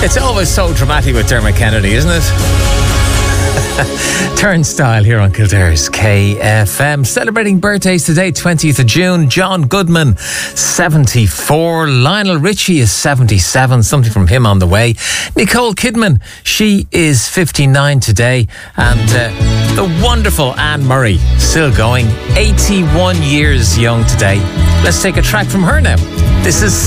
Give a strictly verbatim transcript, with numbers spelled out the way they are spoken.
It's always so dramatic with Dermot Kennedy, isn't it? Turnstile here on Kildare's K F M. Celebrating birthdays today, twentieth of June. John Goodman, seventy-four. Lionel Richie is seventy-seven. Something from him on the way. Nicole Kidman, she is fifty-nine today. And uh, the wonderful Anne Murray, still going, eighty-one years young today. Let's take a track from her now. This is